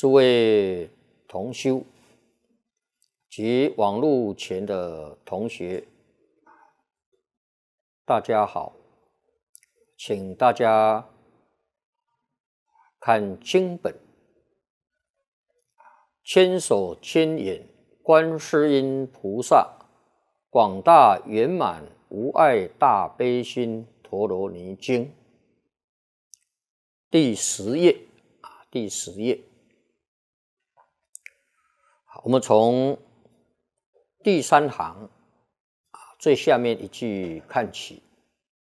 诸位同修及网络前的同学，大家好，请大家看经本，千手千眼观世音菩萨广大圆满无碍大悲心陀罗尼经第10页第10页。我们从第3行最下面一句看起。